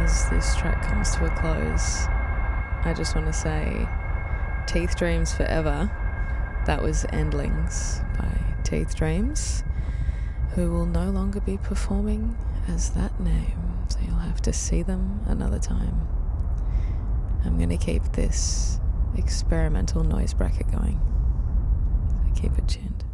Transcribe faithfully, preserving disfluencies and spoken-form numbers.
as this track comes to a close, I just want to say Teeth Dreams Forever. That was Endlings by Teeth Dreams, who will no longer be performing as that name, so you'll have to see them another time. I'm going to keep this experimental noise bracket going, so keep it tuned.